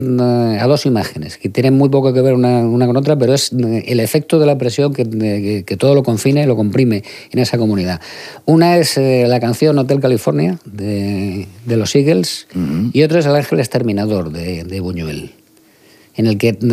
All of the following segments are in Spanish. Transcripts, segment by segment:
a dos imágenes que tienen muy poco que ver una con otra, pero es el efecto de la presión que todo lo confina y lo comprime en esa comunidad. Una es la canción Hotel California de los Eagles, y otra es El Ángel Exterminador de Buñuel, en el que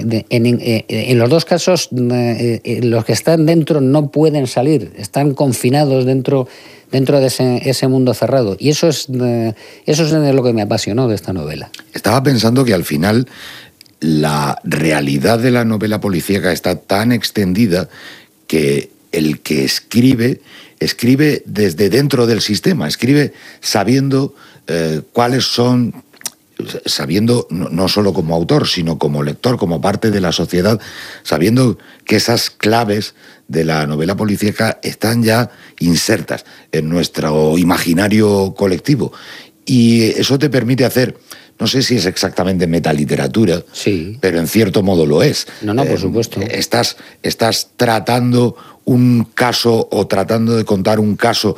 en los dos casos los que están dentro no pueden salir, están confinados dentro de ese mundo cerrado. Y eso es lo que me apasionó de esta novela. Estaba pensando que al final la realidad de la novela policíaca está tan extendida que el que escribe desde dentro del sistema, escribe sabiendo cuáles son, sabiendo no solo como autor, sino como lector, como parte de la sociedad, sabiendo que esas claves de la novela policíaca están ya insertas en nuestro imaginario colectivo. Y eso te permite hacer, no sé si es exactamente metaliteratura, sí, pero en cierto modo lo es. No, por supuesto. Estás tratando un caso o tratando de contar un caso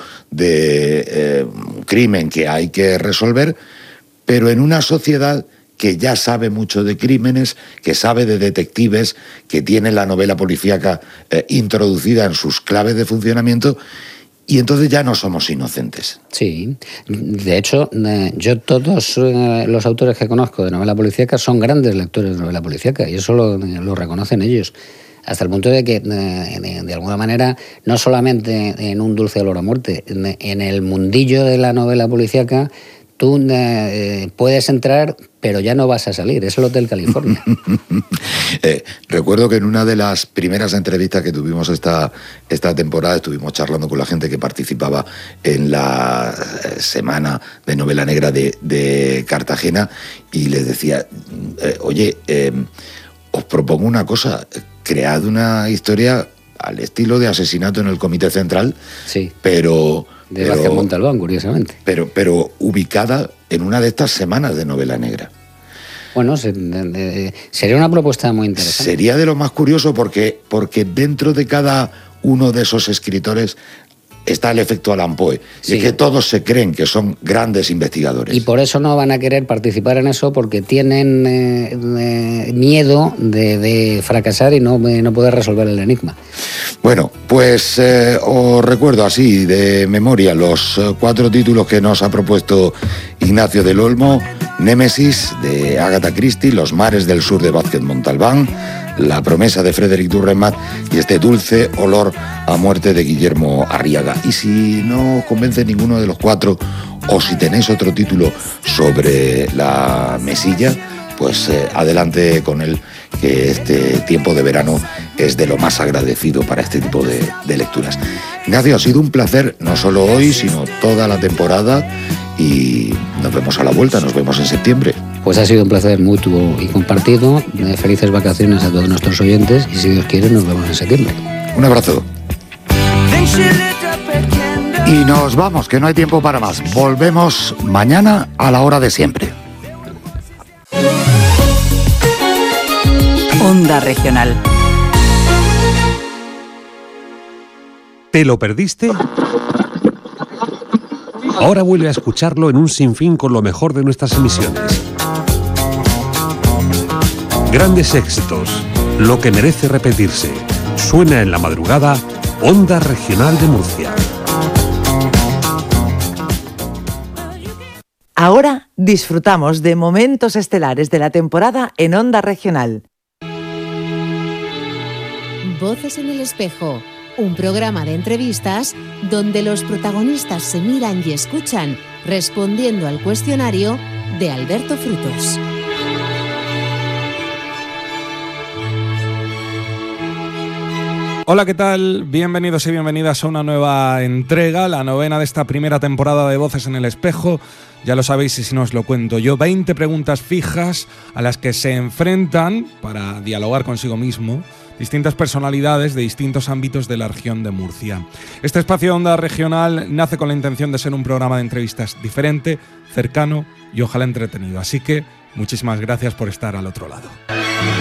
de un crimen que hay que resolver, pero en una sociedad que ya sabe mucho de crímenes, que sabe de detectives, que tiene la novela policíaca introducida en sus claves de funcionamiento, y entonces ya no somos inocentes. Sí, de hecho, yo todos los autores que conozco de novela policíaca son grandes lectores de novela policíaca, y eso lo reconocen ellos, hasta el punto de que, de alguna manera, no solamente en Un dulce olor a muerte, en el mundillo de la novela policíaca, tú puedes entrar, pero ya no vas a salir. Es el Hotel California. Recuerdo que en una de las primeras entrevistas que tuvimos esta temporada estuvimos charlando con la gente que participaba en la Semana de Novela Negra de Cartagena, y les decía, oye, os propongo una cosa, cread una historia al estilo de Asesinato en el Comité Central, sí, pero Vázquez Montalbán, curiosamente. Pero ubicada en una de estas semanas de novela negra. Bueno, sería una propuesta muy interesante. Sería de lo más curioso porque dentro de cada uno de esos escritores está el efecto Allan Poe. Sí. Y es que todos se creen que son grandes investigadores. Y por eso no van a querer participar en eso, porque tienen miedo de fracasar y no poder resolver el enigma. Bueno, pues os recuerdo así de memoria los 4 títulos que nos ha propuesto Ignacio del Olmo: Némesis, de Agatha Christie; Los mares del sur, de Vázquez Montalbán; La promesa, de Frederick Dürrenmatt; y este Dulce olor a muerte, de Guillermo Arriaga. Y si no os convence ninguno de los 4, o si tenéis otro título sobre la mesilla, pues adelante con él, que este tiempo de verano es de lo más agradecido para este tipo de lecturas. Ignacio, ha sido un placer, no solo hoy, sino toda la temporada, y nos vemos a la vuelta, nos vemos en septiembre. Pues ha sido un placer mutuo y compartido. Felices vacaciones a todos nuestros oyentes, y si Dios quiere nos vemos en septiembre. Un abrazo. Y nos vamos, que no hay tiempo para más. Volvemos mañana a la hora de siempre. Onda Regional. ¿Te lo perdiste? Ahora vuelve a escucharlo en un sinfín con lo mejor de nuestras emisiones. Grandes éxitos, lo que merece repetirse. Suena en la madrugada, Onda Regional de Murcia. Ahora disfrutamos de momentos estelares de la temporada en Onda Regional. Voces en el espejo, un programa de entrevistas donde los protagonistas se miran y escuchan, respondiendo al cuestionario de Alberto Frutos. Hola, ¿qué tal? Bienvenidos y bienvenidas a una nueva entrega, la 9ª de esta primera temporada de Voces en el Espejo. Ya lo sabéis, y si no os lo cuento yo, 20 preguntas fijas a las que se enfrentan, para dialogar consigo mismo, distintas personalidades de distintos ámbitos de la región de Murcia. Este espacio de Onda Regional nace con la intención de ser un programa de entrevistas diferente, cercano y ojalá entretenido. Así que muchísimas gracias por estar al otro lado.